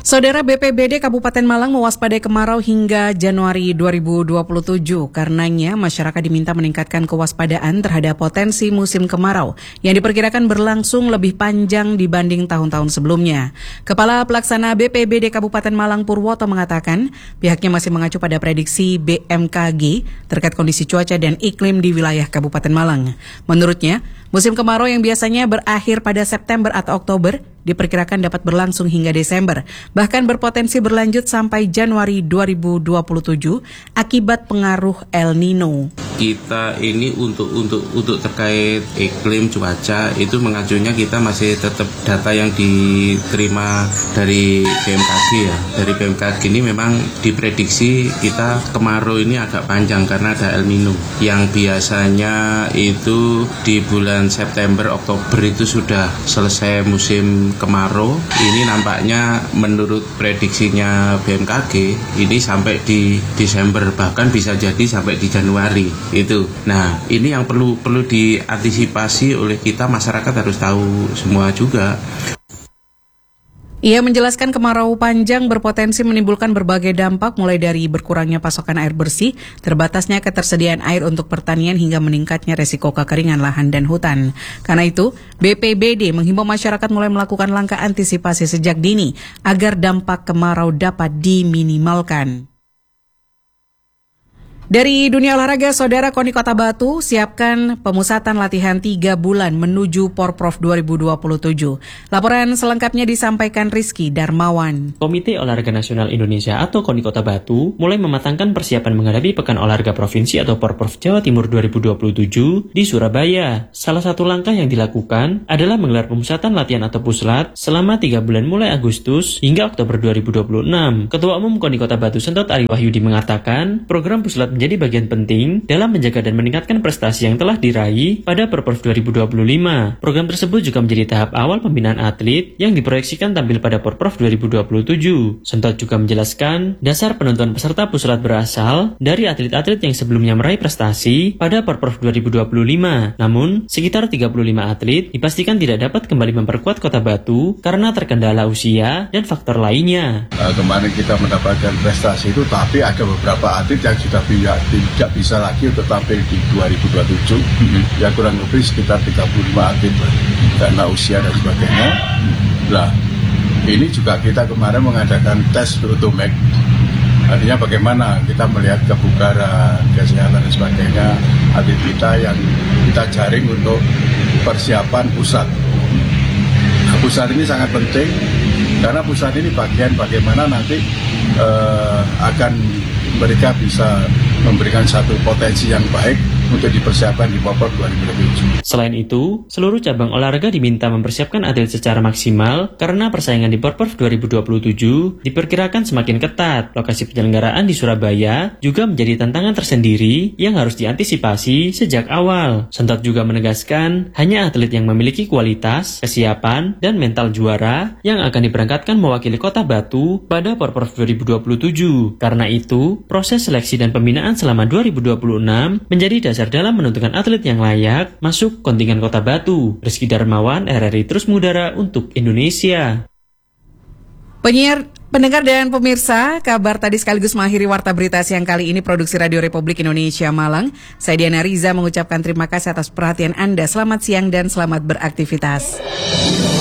Saudara, BPBD Kabupaten Malang mewaspadai kemarau hingga Januari 2027. Karenanya, masyarakat diminta meningkatkan kewaspadaan terhadap potensi musim kemarau yang diperkirakan berlangsung lebih panjang dibanding tahun-tahun sebelumnya. Kepala Pelaksana BPBD Kabupaten Malang Purwoto mengatakan pihaknya masih mengacu pada prediksi BMKG terkait kondisi cuaca dan iklim di wilayah Kabupaten Malang. Menurutnya, musim kemarau yang biasanya berakhir pada September atau Oktober diperkirakan dapat berlangsung hingga Desember, bahkan berpotensi berlanjut sampai Januari 2027 akibat pengaruh El Nino. Kita ini untuk terkait iklim cuaca itu mengacunya kita masih tetap data yang diterima dari BMKG ya. Dari BMKG ini memang diprediksi kita kemarau ini agak panjang karena ada El Nino yang biasanya itu di bulan September Oktober itu sudah selesai musim kemarau. Ini nampaknya menurut prediksinya BMKG ini sampai di Desember, bahkan bisa jadi sampai di Januari itu. Nah, ini yang perlu diantisipasi oleh kita, masyarakat harus tahu semua juga. Ia menjelaskan kemarau panjang berpotensi menimbulkan berbagai dampak mulai dari berkurangnya pasokan air bersih, terbatasnya ketersediaan air untuk pertanian hingga meningkatnya resiko kekeringan lahan dan hutan. Karena itu, BPBD menghimbau masyarakat mulai melakukan langkah antisipasi sejak dini agar dampak kemarau dapat diminimalkan. Dari dunia olahraga, Saudara, KONI Kota Batu siapkan pemusatan latihan 3 bulan menuju Porprov 2027. Laporan selengkapnya disampaikan Rizky Darmawan. Komite Olahraga Nasional Indonesia atau KONI Kota Batu mulai mematangkan persiapan menghadapi Pekan Olahraga Provinsi atau Porprov Jawa Timur 2027 di Surabaya. Salah satu langkah yang dilakukan adalah menggelar pemusatan latihan atau puslat selama 3 bulan mulai Agustus hingga Oktober 2026. Ketua Umum KONI Kota Batu Sentot Ari Wahyudi mengatakan program puslat menjadi bagian penting dalam menjaga dan meningkatkan prestasi yang telah diraih pada Porprov 2025. Program tersebut juga menjadi tahap awal pembinaan atlet yang diproyeksikan tampil pada Porprov 2027. Sentot juga menjelaskan dasar penentuan peserta puslat berasal dari atlet-atlet yang sebelumnya meraih prestasi pada Porprov 2025. Namun, sekitar 35 atlet dipastikan tidak dapat kembali memperkuat Kota Batu karena terkendala usia dan faktor lainnya. Kemarin kita mendapatkan prestasi itu, tapi ada beberapa atlet yang sudah tidak bisa lagi untuk tampil di 2027. Ya kurang lebih sekitar 35 atlet karena usia dan sebagainya. Nah, ini juga kita kemarin mengadakan tes Utomek. Artinya bagaimana kita melihat kebugaran, kesehatan dan sebagainya atlet kita yang kita jaring untuk persiapan pusat. Nah, pusat ini sangat penting karena pusat ini bagian bagaimana nanti akan mereka bisa memberikan satu potensi yang baik untuk dipersiapkan di Porprov 2027. Selain itu, seluruh cabang olahraga diminta mempersiapkan atlet secara maksimal karena persaingan di Porprov 2027 diperkirakan semakin ketat. Lokasi penyelenggaraan di Surabaya juga menjadi tantangan tersendiri yang harus diantisipasi sejak awal. Sentot juga menegaskan hanya atlet yang memiliki kualitas, kesiapan, dan mental juara yang akan diberangkatkan mewakili Kota Batu pada Porprov 2027. Karena itu, proses seleksi dan pembinaan selama 2026 menjadi dasar dalam menentukan atlet yang layak masuk kontingen Kota Batu. Rizky Darmawan, RRI Terus Mengudara untuk Indonesia. Pendengar dan pemirsa, kabar tadi sekaligus mengakhiri Warta Berita Siang kali ini Produksi Radio Republik Indonesia Malang. Saya Diana Riza mengucapkan terima kasih atas perhatian Anda. Selamat siang dan selamat beraktivitas.